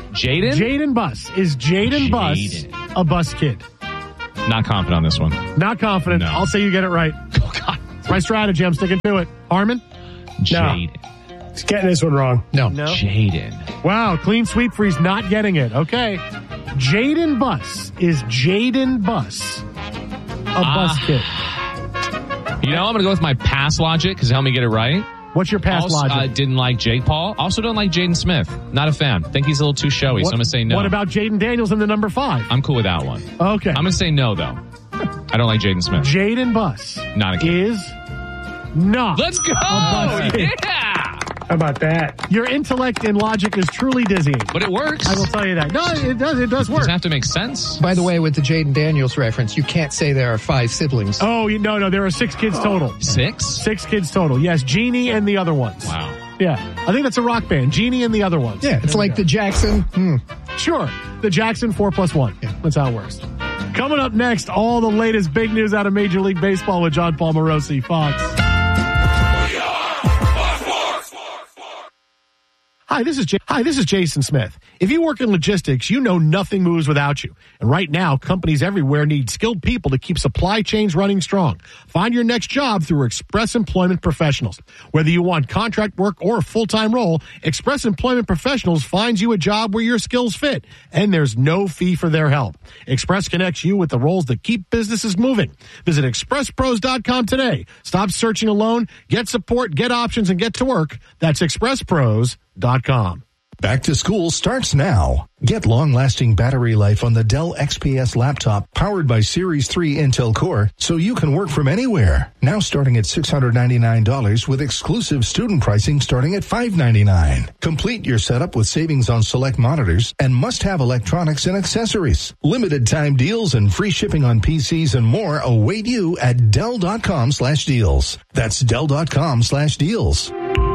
Jaden Buss. Is Jaden Buss a bus kid? Not confident on this one. Not confident. No. I'll say you get it right. Oh, God. It's my strategy. I'm sticking to it. Harmon? Jaden. He's getting this one wrong. No. Jaden. Wow, clean sweep for he's not getting it. Okay. Jaden Buss. Is Jaden Buss a bus kid? You know, I'm going to go with my past logic because it helped me get it right. What's your past logic? Didn't like Jake Paul. Also don't like Jaden Smith. Not a fan. Think he's a little too showy, so I'm going to say no. What about Jaden Daniels in the number 5? I'm cool with that one. Okay. I'm going to say no, though. I don't like Jaden Smith. Jaden Buss not a kid. is not. Let's go! Yeah! How about that? Your intellect and logic is truly dizzying. But it works. I will tell you that. No, it does. It does work. Doesn't have to make sense. By the way, with the Jaden Daniels reference, you can't say there are 5 siblings. Oh, no. There are 6 kids total. 6? 6 kids total. Yes, Jeannie and the other ones. Wow. Yeah. I think that's a rock band. Jeannie and the other ones. Yeah, it's like the Jackson. Sure. The Jackson 4+1. Yeah. That's how it works. Coming up next, all the latest big news out of Major League Baseball with John Paul Morosi, Fox. Hi, this is Jason Smith. If you work in logistics, you know nothing moves without you. And right now, companies everywhere need skilled people to keep supply chains running strong. Find your next job through Express Employment Professionals. Whether you want contract work or a full-time role, Express Employment Professionals finds you a job where your skills fit. And there's no fee for their help. Express connects you with the roles that keep businesses moving. Visit expresspros.com today. Stop searching alone. Get support, get options, and get to work. That's expresspros.com. Back to school starts now. Get long-lasting battery life on the Dell XPS laptop powered by Series 3 Intel Core so you can work from anywhere. Now starting at $699 with exclusive student pricing starting at $599. Complete your setup with savings on select monitors and must-have electronics and accessories. Limited time deals and free shipping on PCs and more await you at Dell.com/deals. That's Dell.com/deals.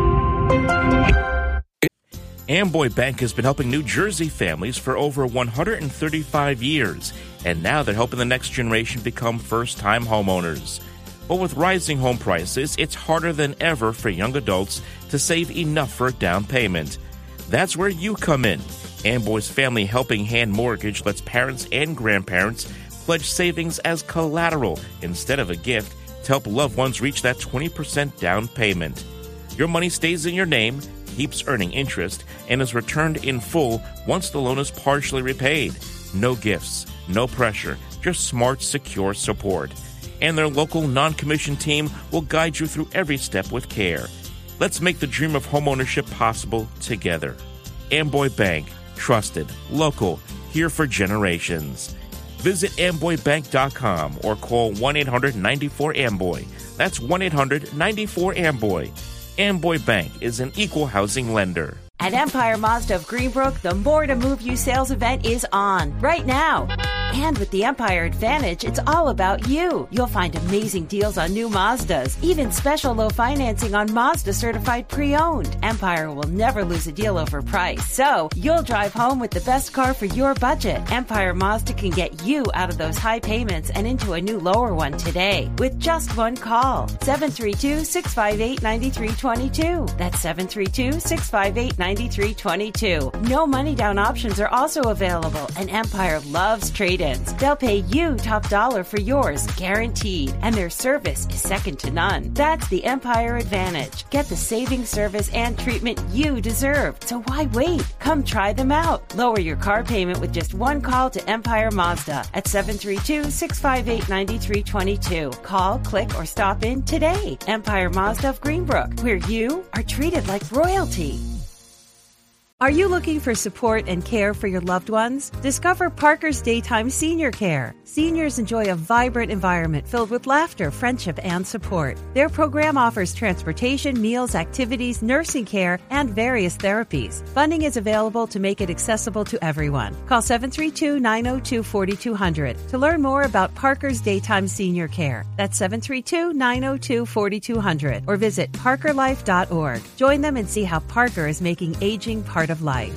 Amboy Bank has been helping New Jersey families for over 135 years, and now they're helping the next generation become first-time homeowners. But with rising home prices, it's harder than ever for young adults to save enough for a down payment. That's where you come in. Amboy's Family Helping Hand Mortgage lets parents and grandparents pledge savings as collateral instead of a gift to help loved ones reach that 20% down payment. Your money stays in your name, keeps earning interest, and is returned in full once the loan is partially repaid. No gifts, no pressure, just smart, secure support. And their local non-commissioned team will guide you through every step with care. Let's make the dream of homeownership possible together. Amboy Bank, trusted, local, here for generations. Visit amboybank.com or call 1-800-94-AMBOY. That's 1-800-94-AMBOY. Amboy Bank is an equal housing lender. At Empire Mazda of Greenbrook, the More to Move You sales event is on right now. And with the Empire Advantage, it's all about you. You'll find amazing deals on new Mazdas, even special low financing on Mazda certified pre-owned. Empire will never lose a deal over price, so you'll drive home with the best car for your budget. Empire Mazda can get you out of those high payments and into a new lower one today with just one call. 732-658-9322. That's 732-658-9322. 658-9322. No money down options are also available, and Empire loves trade-ins. They'll pay you top dollar for yours, guaranteed, and their service is second to none. That's the Empire Advantage. Get the saving service and treatment you deserve. So why wait? Come try them out. Lower your car payment with just one call to Empire Mazda at 732-658-9322. Call, click, or stop in today. Empire Mazda of Greenbrook, where you are treated like royalty. Are you looking for support and care for your loved ones? Discover Parker's Daytime Senior Care. Seniors enjoy a vibrant environment filled with laughter, friendship, and support. Their program offers transportation, meals, activities, nursing care, and various therapies. Funding is available to make it accessible to everyone. Call 732-902-4200 to learn more about Parker's Daytime Senior Care. That's 732-902-4200 or visit parkerlife.org. Join them and see how Parker is making aging part of life.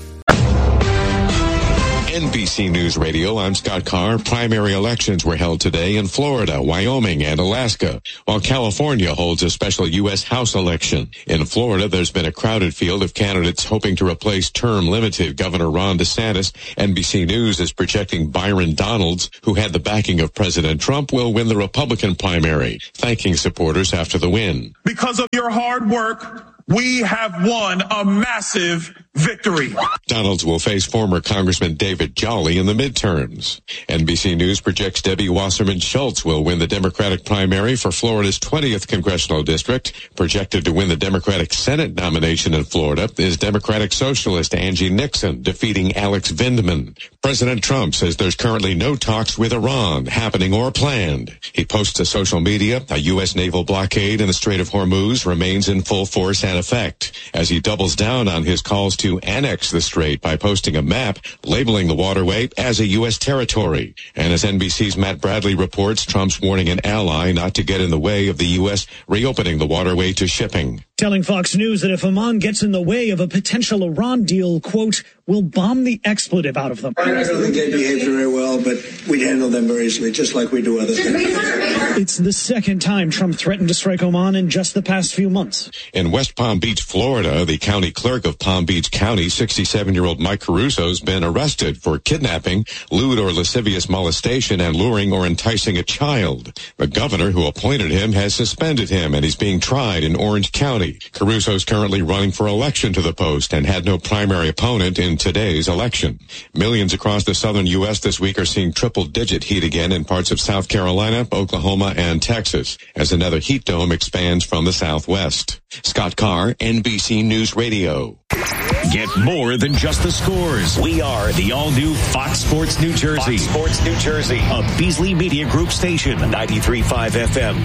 NBC News Radio, I'm Scott Carr. Primary elections were held today in Florida, Wyoming, and Alaska, while California holds a special U.S. House election. In Florida, there's been a crowded field of candidates hoping to replace term-limited Governor Ron DeSantis. NBC News is projecting Byron Donalds, who had the backing of President Trump, will win the Republican primary, thanking supporters after the win. Because of your hard work, we have won a massive victory. Donalds will face former Congressman David Jolly in the midterms. NBC News projects Debbie Wasserman Schultz will win the Democratic primary for Florida's 20th congressional district. Projected to win the Democratic Senate nomination in Florida is Democratic Socialist Angie Nixon, defeating Alex Vindman. President Trump says there's currently no talks with Iran happening or planned. He posts to social media a U.S. naval blockade in the Strait of Hormuz remains in full force and effect, as he doubles down on his calls to annex the strait by posting a map labeling the waterway as a U.S. territory. And as NBC's Matt Bradley reports, Trump's warning an ally not to get in the way of the U.S. reopening the waterway to shipping. Telling Fox News that if Oman gets in the way of a potential Iran deal, quote, we'll bomb the expletive out of them. I don't think they behaved very well, but we'd handle them very easily, just like we do other things. It's the second time Trump threatened to strike Oman in just the past few months. In West Palm Beach, Florida, the county clerk of Palm Beach County, 67-year-old Mike Caruso, has been arrested for kidnapping, lewd or lascivious molestation, and luring or enticing a child. The governor who appointed him has suspended him, and he's being tried in Orange County. Caruso is currently running for election to the post and had no primary opponent in today's election. Millions across the southern U.S. this week are seeing triple-digit heat again in parts of South Carolina, Oklahoma, and Texas as another heat dome expands from the southwest. Scott Carr, NBC News Radio. Get more than just the scores. We are the all-new Fox Sports New Jersey. Fox Sports New Jersey. A Beasley Media Group station. 93.5 FM,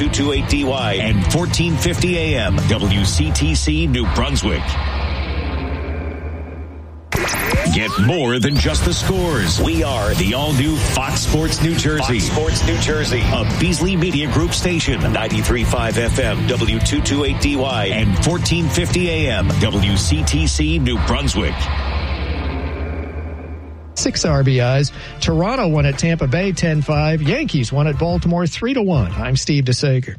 W228DY, and 1450 AM, WCTC New Brunswick. Get more than just the scores. We are the all-new Fox Sports New Jersey. Fox Sports New Jersey. A Beasley Media Group station. 93.5 FM, W228DY, and 1450 AM, WCTC New Brunswick. 6 RBIs. Toronto won at Tampa Bay 10-5. Yankees won at Baltimore 3-1. I'm Steve DeSager.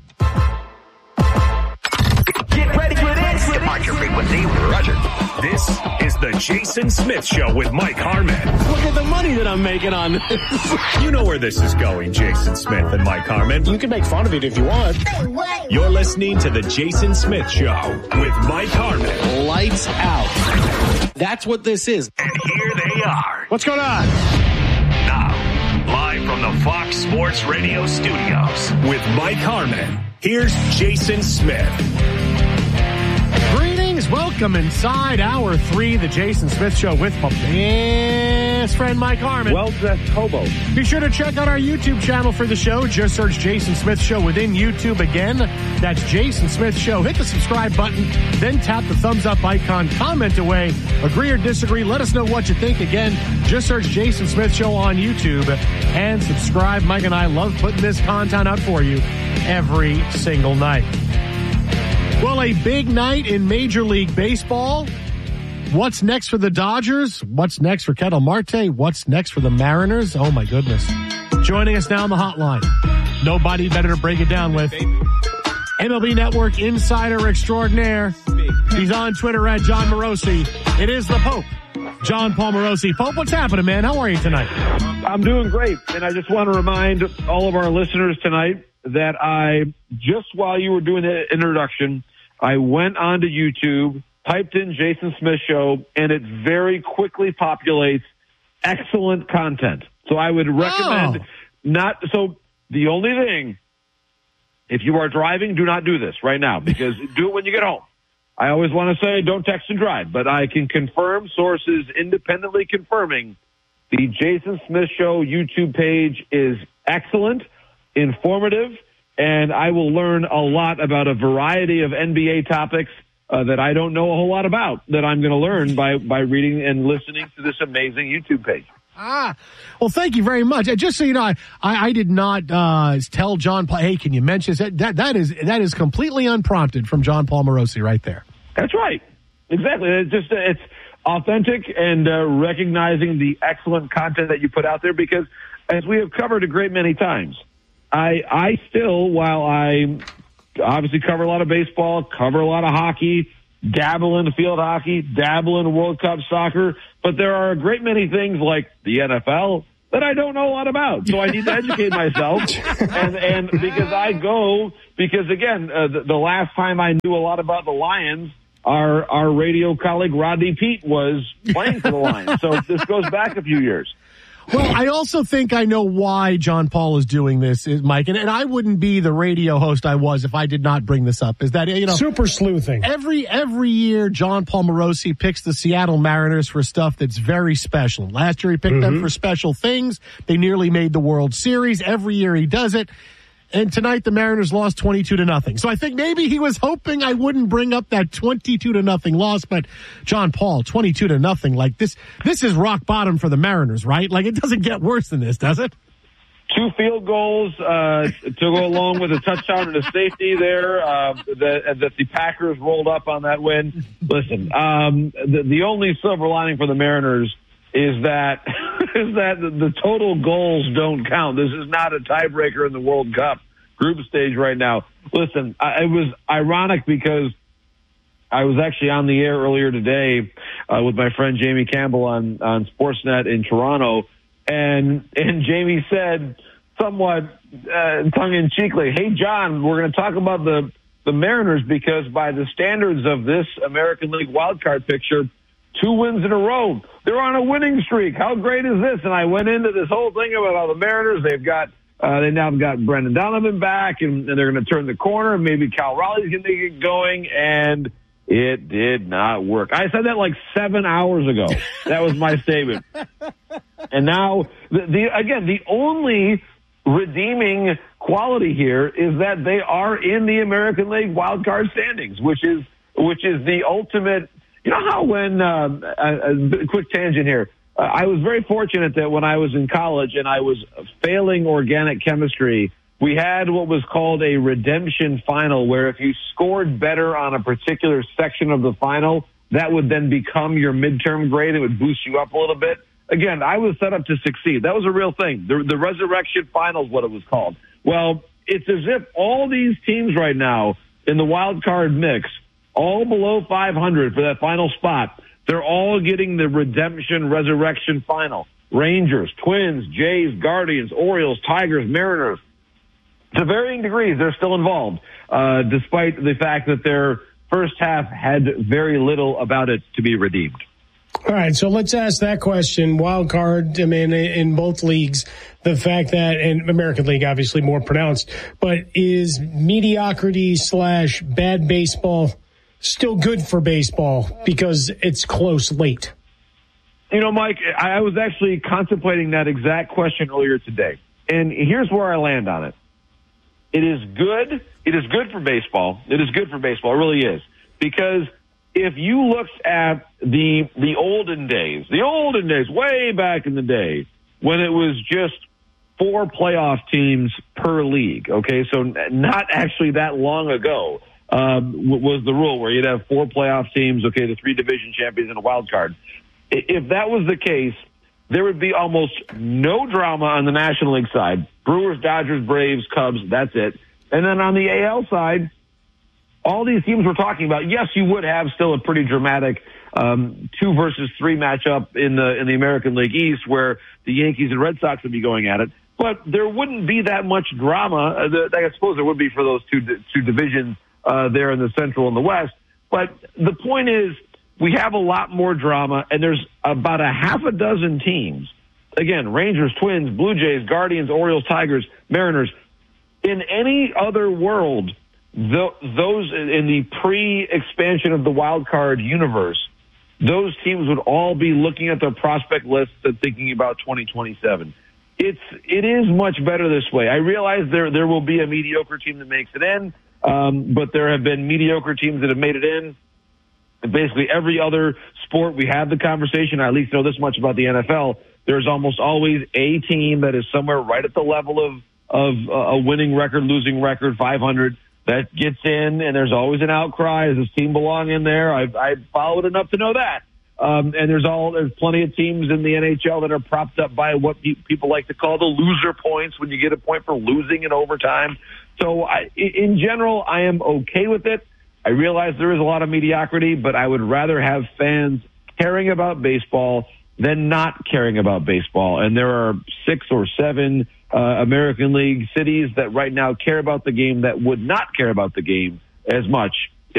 Get ready for this. Departure frequency, Roger. This is the Jason Smith Show with Mike Harmon. Look at the money that I'm making on this. You know where this is going, Jason Smith and Mike Harmon. You can make fun of it if you want. You're listening to the Jason Smith Show with Mike Harmon. Lights out. That's what this is. And here they are. What's going on? Now, live from the Fox Sports Radio studios with Mike Harmon, here's Jason Smith. Greetings. Welcome inside Hour 3, the Jason Smith Show with my best friend Mike Harmon. Well-dressed hobo. Be sure to check out our YouTube channel for the show. Just search Jason Smith Show within YouTube again. That's Jason Smith Show. Hit the subscribe button, then tap the thumbs up icon. Comment away. Agree or disagree. Let us know what you think. Again, just search Jason Smith Show on YouTube and subscribe. Mike and I love putting this content out for you every single night. Well, a big night in Major League Baseball. What's next for the Dodgers? What's next for Ketel Marte? What's next for the Mariners? Oh, my goodness. Joining us now on the hotline. Nobody better to break it down with. MLB Network insider extraordinaire, He's on Twitter at John Morosi. It is the Pope, John Paul Morosi. Pope, what's happening, man? How are you tonight? I'm doing great, and I just want to remind all of our listeners tonight that just while you were doing the introduction, I went onto YouTube, typed in Jason Smith Show, and it very quickly populates excellent content. So I would recommend so the only thing, if you are driving, do not do this right now, because do it when you get home. I always want to say don't text and drive, but I can confirm, sources independently confirming, the Jason Smith Show YouTube page is excellent, informative, and I will learn a lot about a variety of NBA topics that I don't know a whole lot about, that I'm going to learn by reading and listening to this amazing YouTube page. Well, thank you very much. Just so you know, I did not tell John Paul, hey, can you mention that is completely unprompted from John Paul Morosi right there. That's right. Exactly. It's authentic and recognizing the excellent content that you put out there, because as we have covered a great many times, I still, while I obviously cover a lot of baseball, cover a lot of hockey, dabble in field hockey, dabble in World Cup soccer, but there are a great many things like the NFL that I don't know a lot about. So I need to educate myself. And because again, the last time I knew a lot about the Lions, our radio colleague Rodney Peete was playing for the Lions. So this goes back a few years. Well, I also think I know why John Paul is doing this, Mike, and I wouldn't be the radio host I was if I did not bring this up. Is that, super sleuthing. Every year, John Paul Morosi picks the Seattle Mariners for stuff that's very special. Last year, he picked them for special things. They nearly made the World Series. Every year, he does it. And tonight, the Mariners lost 22-0. So I think maybe he was hoping I wouldn't bring up that 22-0 loss. But John Paul, 22-0, like this is rock bottom for the Mariners, right? Like, it doesn't get worse than this, does it? 2 field goals to go along with a touchdown and a safety there that the Packers rolled up on that win. Listen, the only silver lining for the Mariners is that the total goals don't count. This is not a tiebreaker in the World Cup group stage right now. Listen, it was ironic because I was actually on the air earlier today with my friend Jamie Campbell on Sportsnet in Toronto, and Jamie said somewhat tongue-in-cheekly, "Hey, John, we're going to talk about the Mariners because by the standards of this American League wildcard picture, 2 wins in a row. They're on a winning streak. How great is this?" And I went into this whole thing about how the Mariners, they now got Brendan Donovan back, and they're going to turn the corner, and maybe Cal Raleigh's going to get going, and it did not work. I said that like 7 hours ago. That was my statement. And now, the only redeeming quality here is that they are in the American League wildcard standings, which is the ultimate. You know how when, a quick tangent here, I was very fortunate that when I was in college and I was failing organic chemistry, we had what was called a redemption final, where if you scored better on a particular section of the final, that would then become your midterm grade. It would boost you up a little bit. Again, I was set up to succeed. That was a real thing. The resurrection final is what it was called. Well, it's as if all these teams right now in the wild card mix, all below 500 for that final spot, they're all getting the redemption resurrection final. Rangers, Twins, Jays, Guardians, Orioles, Tigers, Mariners. To varying degrees, they're still involved, despite the fact that their first half had very little about it to be redeemed. All right, so let's ask that question. Wild card, I mean, in both leagues, the fact that, and American League obviously more pronounced, but is mediocrity / bad baseball still good for baseball because it's close late? You know, Mike, I was actually contemplating that exact question earlier today, and here's where I land on it. It is good. It is good for baseball. It is good for baseball. It really is. Because if you looked at the olden days, way back in the day, when it was just 4 playoff teams per league, okay, so not actually that long ago, was the rule where you'd have 4 playoff teams, okay, the 3 division champions and a wild card. If that was the case, there would be almost no drama on the National League side. Brewers, Dodgers, Braves, Cubs, that's it. And then on the AL side, all these teams we're talking about, yes, you would have still a pretty dramatic 2 versus 3 matchup in the American League East where the Yankees and Red Sox would be going at it. But there wouldn't be that much drama. I suppose there would be for those two divisions there in the Central and the West. But the point is, we have a lot more drama, and there's about a half a dozen teams. Again, Rangers, Twins, Blue Jays, Guardians, Orioles, Tigers, Mariners. In any other world, those in the pre-expansion of the wild card universe, those teams would all be looking at their prospect lists and thinking about 2027. It is much better this way. I realize there will be a mediocre team that makes it in, but there have been mediocre teams that have made it in. Basically every other sport, we have the conversation. I at least know this much about the NFL. There's almost always a team that is somewhere right at the level of a winning record, losing record, 500, that gets in, and there's always an outcry. Does this team belong in there? I've followed enough to know that. And there's plenty of teams in the NHL that are propped up by what people like to call the loser points, when you get a point for losing in overtime. So in general, I am okay with it. I realize there is a lot of mediocrity, but I would rather have fans caring about baseball than not caring about baseball. And there are 6 or 7 American League cities that right now care about the game that would not care about the game as much